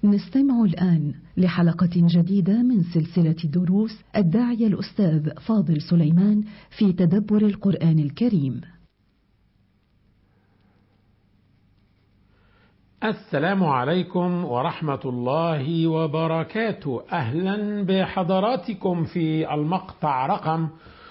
نستمع الآن لحلقة جديدة من سلسلة دروس الداعية الأستاذ فاضل سليمان في تدبر القرآن الكريم. السلام عليكم ورحمة الله وبركاته. أهلا بحضراتكم في المقطع رقم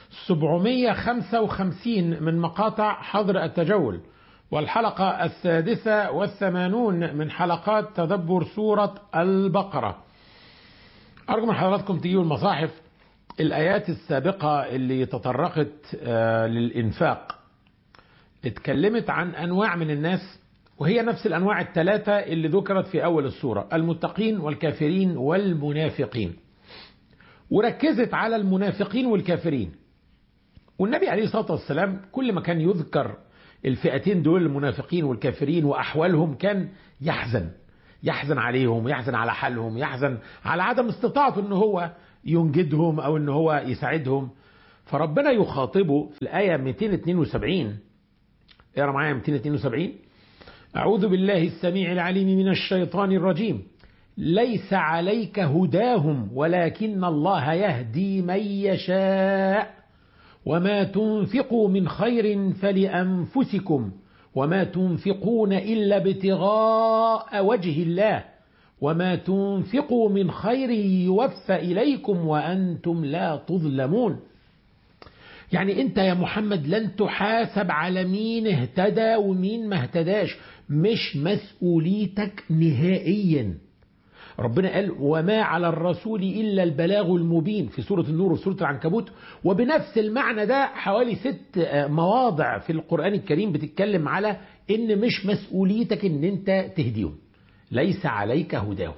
755 من مقاطع حظر التجول، والحلقة 86 من حلقات تدبر سورة البقرة. أرجو من حضراتكم تجيبوا المصاحف. الآيات السابقة اللي تطرقت للإنفاق اتكلمت عن أنواع من الناس، وهي نفس الأنواع الثلاثة اللي ذكرت في أول السورة: المتقين والكافرين والمنافقين، وركزت على المنافقين والكافرين. والنبي عليه الصلاة والسلام كل ما كان يذكر الفئتين دول، المنافقين والكافرين وأحوالهم، كان يحزن عليهم، يحزن على حالهم، يحزن على عدم استطاعته أنه هو ينجدهم أو أنه هو يساعدهم. فربنا يخاطبه في الآية 272. اقرأ معايا 272: أعوذ بالله السميع العليم من الشيطان الرجيم: ليس عليك هداهم ولكن الله يهدي من يشاء وما تنفقوا من خير فلأنفسكم وما تنفقون إلا ابتغاء وجه الله وما تنفقوا من خير يوفى إليكم وأنتم لا تظلمون. يعني أنت يا محمد لن تحاسب على مين اهتدى ومين ما اهتداش، مش مسؤوليتك نهائيا. ربنا قال: وما على الرسول إلا البلاغ المبين في سورة النور وسورة العنكبوت. وبنفس المعنى ده حوالي 6 مواضع في القرآن الكريم بتتكلم على إن مش مسؤوليتك إن أنت تهديهم، ليس عليك هداهم.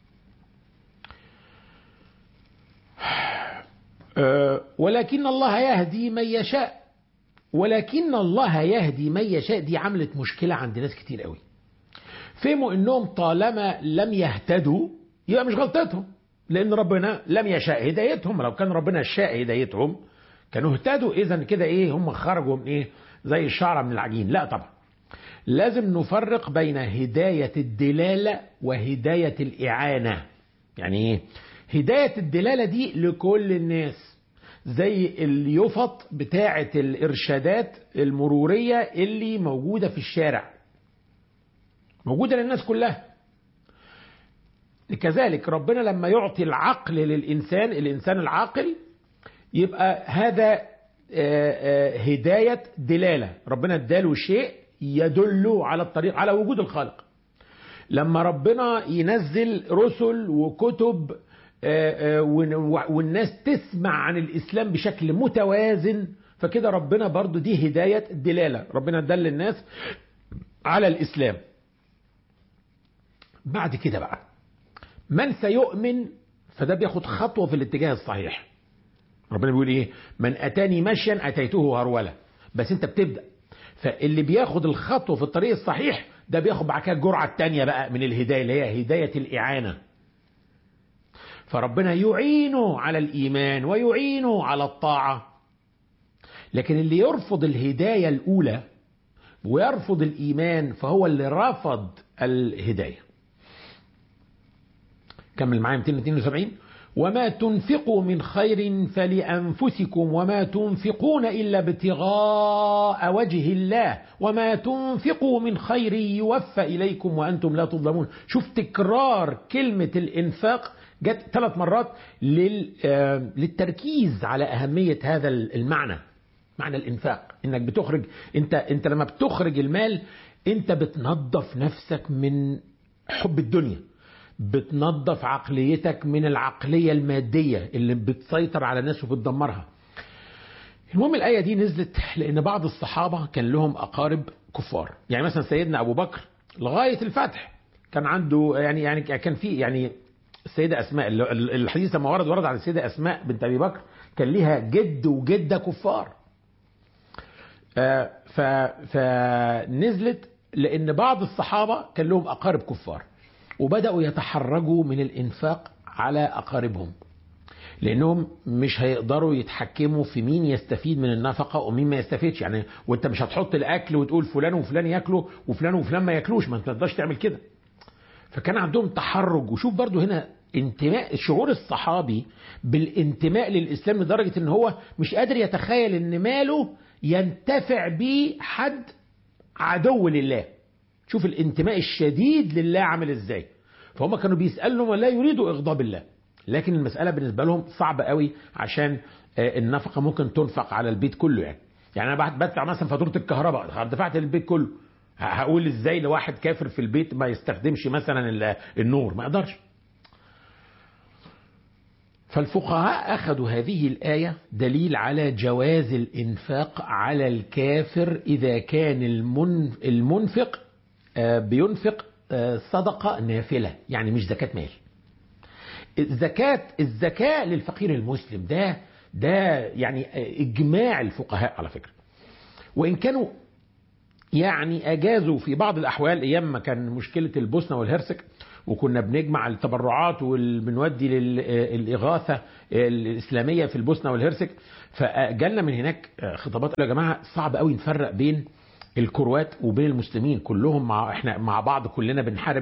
ولكن الله يهدي من يشاء. ولكن الله يهدي من يشاء دي عملت مشكلة عند ناس كتير قوي. فهموا انهم طالما لم يهتدوا يبقى مش غلطتهم، لان ربنا لم يشاء هدايتهم. لو كان ربنا شاء هدايتهم كانوا اهتدوا. اذا كده ايه؟ هم خرجوا من ايه؟ زي الشعرة من العجين. لا طبعا، لازم نفرق بين هداية الدلالة وهداية الإعانة. يعني ايه هداية الدلالة؟ دي لكل الناس، زي اليفط بتاعة الإرشادات المرورية اللي موجودة في الشارع، موجودة للناس كلها. كذلك ربنا لما يعطي العقل للإنسان، الإنسان العاقل، يبقى هذا هداية دلالة. ربنا اداله شيء يدله على الطريق، على وجود الخالق. لما ربنا ينزل رسل وكتب والناس تسمع عن الإسلام بشكل متوازن، فكده ربنا برضو دي هداية الدلالة. ربنا دل الناس على الإسلام. بعد كده بقى من سيؤمن، فده بياخد خطوة في الاتجاه الصحيح. ربنا بيقول ايه؟ من أتاني مشيا أتيته هرولة. بس انت بتبدأ، فاللي بياخد الخطوة في الطريق الصحيح ده بياخد بعد كده الجرعة التانية بقى من الهداية، اللي هي هداية الإعانة. فربنا يعينه على الإيمان ويعينه على الطاعة. لكن اللي يرفض الهداية الأولى ويرفض الإيمان فهو اللي رفض الهداية. كمل معايا 272: وما تنفقوا من خير فلأنفسكم وما تنفقون إلا ابتغاء وجه الله وما تنفقوا من خير يوفى إليكم وأنتم لا تظلمون. شوف تكرار كلمة الإنفاق جت 3 مرات للتركيز على أهمية هذا المعنى، معنى الإنفاق. إنك بتخرج، أنت لما بتخرج المال أنت بتنظف نفسك من حب الدنيا، بتنظف عقليتك من العقلية المادية اللي بتسيطر على الناس وبتدمرها. المهم الآية دي نزلت لأن بعض الصحابة كان لهم أقارب كفار. يعني مثلا سيدنا أبو بكر لغاية الفتح كان عنده يعني كان في يعني السيدة أسماء، الحديث لما ورد عن السيدة أسماء بنت أبي بكر كان ليها جد وجدة كفار. فنزلت لأن بعض الصحابة كان لهم أقارب كفار، وبدأوا يتحرجوا من الإنفاق على أقاربهم، لأنهم مش هيقدروا يتحكموا في مين يستفيد من النفقة ومين ما يستفيدش. يعني وانت مش هتحط الأكل وتقول فلان وفلان يأكلوا وفلان وفلان ما يأكلوش، ما انت تقدرش تعمل كده. فكان عندهم تحرج. وشوف برضو هنا انتماء، شعور الصحابي بالانتماء للإسلام لدرجة ان هو مش قادر يتخيل ان ماله ينتفع به حد عدو لله. شوف الانتماء الشديد لله عامل ازاي. فهم كانوا بيسألوا ولا يريدوا إغضاب الله، لكن المسألة بالنسبة لهم صعبة قوي، عشان النفقة ممكن تنفق على البيت كله. يعني أنا بدفع مثلا فاتورة الكهرباء، دفعت للبيت كله، هقول ازاي لواحد كافر في البيت ما يستخدمش مثلا النور؟ ما يقدرش. فالفقهاء أخذوا هذه الآية دليل على جواز الإنفاق على الكافر إذا كان المنفق بينفق صدقة نافلة، يعني مش زكاة مال. الزكاة للفقير المسلم ده يعني إجماع الفقهاء على فكرة، وإن كانوا يعني أجازوا في بعض الأحوال أيام ما كان مشكلة البوسنة والهرسك، وكنا بنجمع التبرعات وبنودي للإغاثة الإسلامية في البوسنة والهرسك. فجالنا من هناك خطابات يا جماعة صعب قوي نفرق بين الكروات وبين المسلمين، كلهم احنا مع بعض، كلنا بنحارب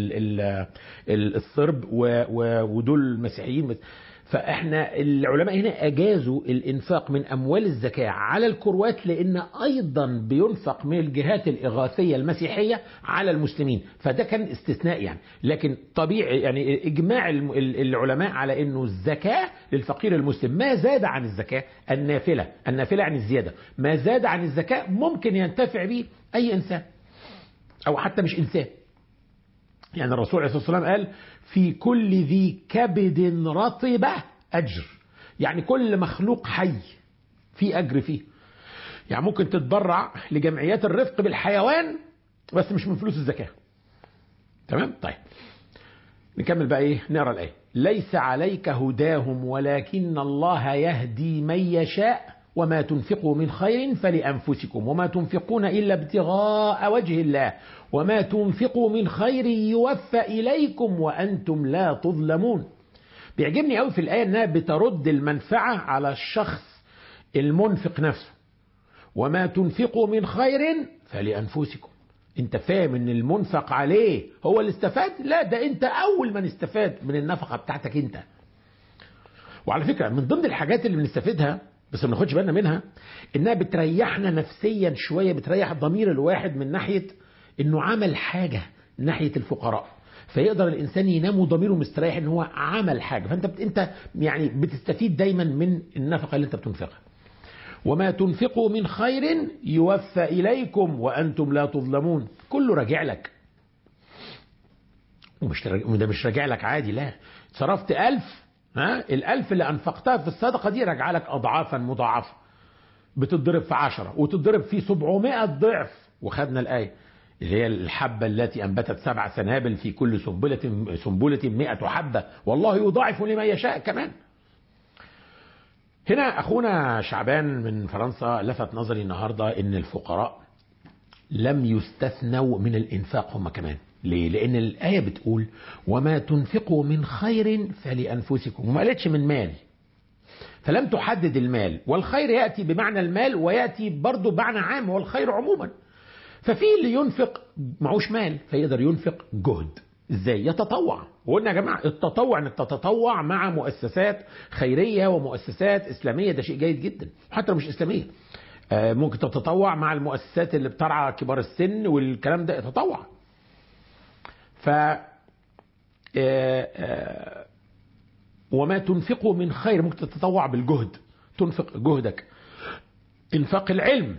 الصرب ودول المسيحيين. فاحنا العلماء هنا اجازوا الانفاق من اموال الزكاة على الكروات، لان ايضا بينفق من الجهات الاغاثية المسيحية على المسلمين، فده كان استثناء يعني. لكن طبيعي يعني اجماع العلماء على انه الزكاة للفقير المسلم ما زاد عن الزكاة النافلة يعني الزيادة، ما زاد عن الزكاة ممكن ينتفع به اي انسان او حتى مش انسان. يعني الرسول عليه الصلاة والسلام قال في كل ذي كبد رطبة أجر، يعني كل مخلوق حي في أجر فيه. يعني ممكن تتبرع لجمعيات الرفق بالحيوان بس مش من فلوس الزكاة. تمام؟ طيب نكمل بقى نقرأ الآية. ليس عليك هداهم ولكن الله يهدي من يشاء وما تنفقوا من خير فلأنفسكم وما تنفقون إلا ابتغاء وجه الله وما تنفقوا من خير يوفى إليكم وأنتم لا تظلمون. بيعجبني قوي في الآية أنها بترد المنفعة على الشخص المنفق نفسه. وما تنفقوا من خير فلأنفسكم. انت فاهم ان المنفق عليه هو اللي استفاد؟ لا، ده انت اول من استفاد من النفقة بتاعتك انت. وعلى فكرة من ضمن الحاجات اللي بنستفيدها بس ما ناخدش بالنا منها، انها بتريحنا نفسيا شوية، بتريح ضمير الواحد من ناحية انه عمل حاجة ناحية الفقراء، فيقدر الانسان ينام وضميره مستريح ان هو عمل حاجة. فانت يعني بتستفيد دايما من النفقة اللي انت بتنفقها. وما تنفقوا من خير يوفى إليكم وأنتم لا تظلمون. كله راجع لك، وده مش راجع لك عادي، لا، صرفت 1000 ال1000 اللي أنفقتها في الصدقة دي راجع لك أضعافا مضاعفة، بتضرب في 10 وتضرب في 700 ضعف. وخدنا الآية اللي هي الحبة التي أنبتت 7 سنابل في كل سنبلة 100 حبة والله يضاعف لمن يشاء كمان. هنا أخونا شعبان من فرنسا لفت نظري النهاردة إن الفقراء لم يستثنوا من الإنفاق هم كمان. ليه؟ لأن الآية بتقول وما تنفقوا من خير فلأنفسكم، وما قالتش من مال، فلم تحدد المال. والخير يأتي بمعنى المال ويأتي برضو بمعنى عام، والخير عموما. ففي اللي ينفق معوش مال فيقدر ينفق جهد. ازاي؟ يتطوع. وقلنا يا جماعة التطوع انك تتطوع مع مؤسسات خيرية ومؤسسات اسلامية، ده شيء جيد جدا. حتى لو مش اسلامية ممكن تتطوع مع المؤسسات اللي بترعى كبار السن والكلام ده، تطوع. ف وما تنفقوا من خير، ممكن تتطوع بالجهد، تنفق جهدك. انفاق العلم،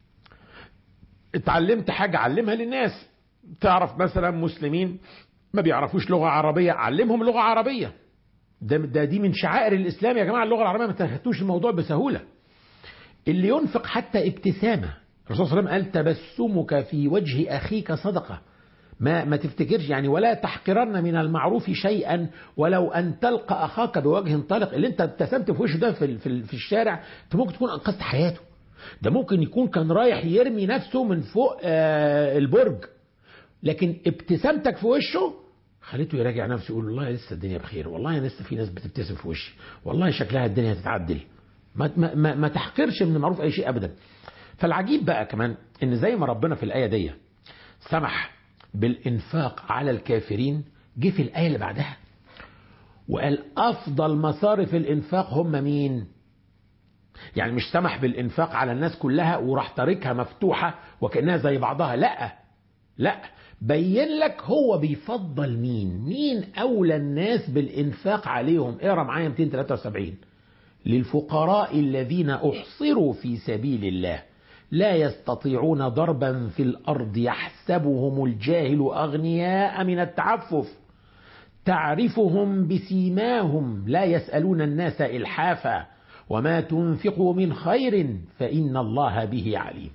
اتعلمت حاجة علمها للناس. تعرف مثلا مسلمين ما بيعرفوش لغة عربية، علمهم لغة عربية. دي من شعائر الإسلام يا جماعة، اللغة العربية ما تاخدوش الموضوع بسهولة. اللي ينفق حتى ابتسامة، الرسول صلى الله عليه وسلم قال تبسمك في وجه أخيك صدقة. ما تفتكرش يعني ولا تحقرن من المعروف شيئا ولو أن تلقى أخاك بوجه طلق. اللي انت ابتسمت في وشه ده في الشارع انت ممكن تكون أنقذت حياته. ده ممكن يكون كان رايح يرمي نفسه من فوق البرج، لكن ابتسامتك في وشه خليته يراجع نفسه، يقول والله لسه الدنيا بخير، والله لسه في ناس بتبتسم في وشي، والله شكلها الدنيا هتتعدل. ما تحقرش من المعروف أي شيء أبدا. فالعجيب بقى كمان إن زي ما ربنا في الآية دي سمح بالإنفاق على الكافرين جه في الآية اللي بعدها وقال أفضل مصارف الإنفاق هم مين؟ يعني مش سمح بالإنفاق على الناس كلها وراح تاركها مفتوحة وكأنها زي بعضها. لا، بين لك هو بيفضل مين أولى الناس بالإنفاق عليهم. اقرأ معايا 273: للفقراء الذين أحصروا في سبيل الله لا يستطيعون ضربا في الأرض يحسبهم الجاهل أغنياء من التعفف تعرفهم بسيماهم لا يسألون الناس إلحافا وما تنفقوا من خير فإن الله به عليم.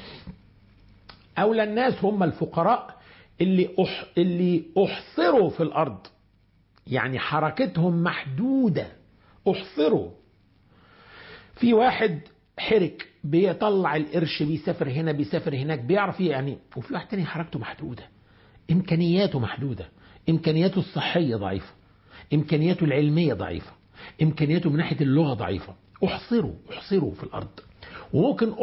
أولى الناس هم الفقراء اللي أحصروا في الأرض، يعني حركتهم محدودة. أحصروا. في واحد حرك بيطلع القرش، بيسافر هنا بيسافر هناك، بيعرف يعني. وفي واحد تاني حركته محدودة، إمكانياته محدودة، إمكانياته الصحية ضعيفة، إمكانياته العلمية ضعيفة، إمكانياته من ناحية اللغة ضعيفة. أحصروا في الأرض. وممكن